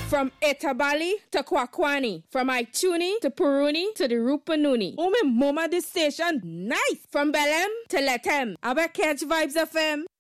From Etabali to Kwakwani, from Aichuni to Puruni to the Rupanuni. Oh, me mama, this station nice. From Belém to Letem, aber catch Vibes FM.